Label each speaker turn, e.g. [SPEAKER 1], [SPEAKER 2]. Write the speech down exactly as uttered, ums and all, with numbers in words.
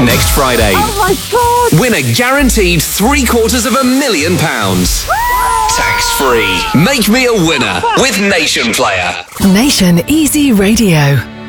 [SPEAKER 1] next Friday.
[SPEAKER 2] Oh my God!
[SPEAKER 1] Win a guaranteed three quarters of a million pounds. Tax-free. Make me a winner with Nation Player.
[SPEAKER 3] Nation Easy Radio.